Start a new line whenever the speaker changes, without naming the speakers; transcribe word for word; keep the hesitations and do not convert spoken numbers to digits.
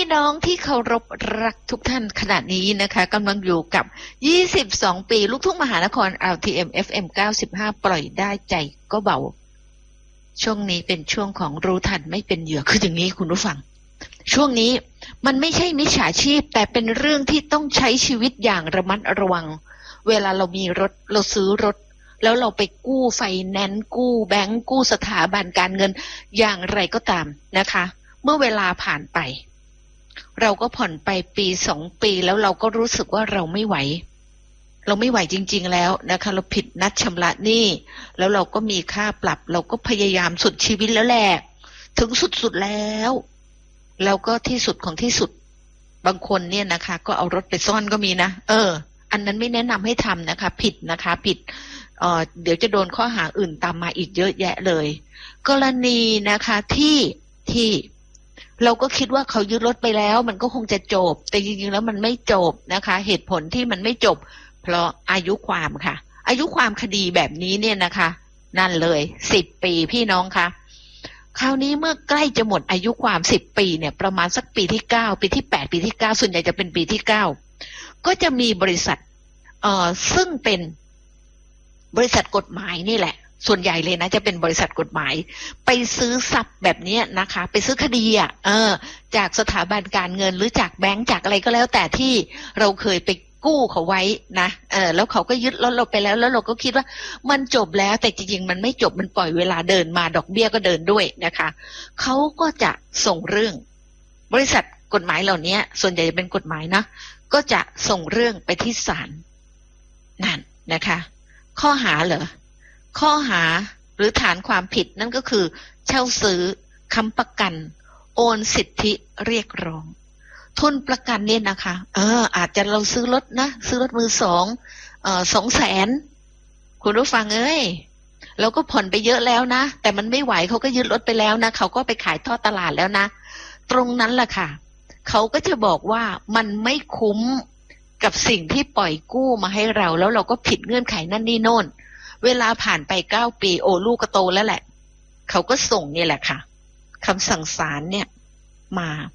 น้องที่เคารพรักทุกท่านขณะนี้นะคะกำลังอยู่กับยี่สิบสองปีลูกทุ่งมหานคร อาร์ ที เอ็ม เอฟ เอ็ม เก้าสิบห้า ปล่อยได้ใจก็เบาช่วงนี้เป็นช่วงของรู้ทันไม่เป็นเหยื่อคืออย่างนี้คุณผู้ฟังช่วงนี้มันไม่ใช่มิจฉาชีพแต่เป็นเรื่องที่ต้องใช้ชีวิตอย่างระมัดระวังเวลาเรามีรถเราซื้อรถแล้วเราไปกู้ไฟแนนซ์กู้แบงก์กู้สถาบันการเงินอย่างไรก็ตามนะคะเมื่อเวลาผ่านไปเราก็ผ่อนไปปีสองปีแล้วเราก็รู้สึกว่าเราไม่ไหวเราไม่ไหวจริงๆแล้วนะคะเราผิดนัดชำระหนี้แล้วเราก็มีค่าปรับเราก็พยายามสุดชีวิตแล้วแหละถึงสุดๆแล้วแล้วก็ที่สุดของที่สุดบางคนเนี่ยนะคะก็เอารถไปซ่อนก็มีนะเอออันนั้นไม่แนะนำให้ทำนะคะผิดนะคะผิดเอ่อเดี๋ยวจะโดนข้อหาอื่นตามมาอีกเยอะแยะเลยกรณีนะคะที่ที่เราก็คิดว่าเขายึดรถไปแล้วมันก็คงจะจบแต่จริงๆแล้วมันไม่จบนะคะเหตุผลที่มันไม่จบเพราะอายุความค่ะอายุความคดีแบบนี้เนี่ยนะคะนั่นเลยสิบปีพี่น้องคะคราวนี้เมื่อใกล้จะหมดอายุความสิบปีเนี่ยประมาณสักปีที่เก้าปีที่แปดปีที่เก้าส่วนใหญ่จะเป็นปีที่เก้าก็จะมีบริษัทเอ่อซึ่งเป็นบริษัทกฎหมายนี่แหละส่วนใหญ่เลยนะจะเป็นบริษัทกฎหมายไปซื้อทรัพย์แบบนี้นะคะไปซื้อคดีอ่ะเออจากสถาบันการเงินหรือจากแบงก์จากอะไรก็แล้วแต่ที่เราเคยไปกู้เขาไว้นะเออแล้วเขาก็ยึดรถเราไปแล้วแล้วเราก็คิดว่ามันจบแล้วแต่จริงๆมันไม่จบมันปล่อยเวลาเดินมาดอกเบี้ยก็เดินด้วยนะคะเขาก็จะส่งเรื่องบริษัทกฎหมายเหล่านี้ส่วนใหญ่จะเป็นกฎหมายนะก็จะส่งเรื่องไปที่ศาลนั่นนะคะข้อหาเหรอข้อหาหรือฐานความผิดนั่นก็คือเช่าซื้อค้ำประกันโอนสิทธิเรียกร้องทุนประกันเนี่ยนะคะเอออาจจะเราซื้อรถนะซื้อรถมือสองเอ่อสองแสนคุณผู้ฟังเอ้ยเราก็ผ่อนไปเยอะแล้วนะแต่มันไม่ไหวเขาก็ยึดรถไปแล้วนะเขาก็ไปขายทอดตลาดแล้วนะตรงนั้นแหละค่ะเขาก็จะบอกว่ามันไม่คุ้มกับสิ่งที่ปล่อยกู้มาให้เราแล้วเราก็ผิดเงื่อนไขนั่นนี่โน่นเวลาผ่านไปเก้าปีโอ้ลูกก็โตแล้วแหละเขาก็ส่งเนี่ยแหละค่ะคำสั่งศาลเนี่ยมา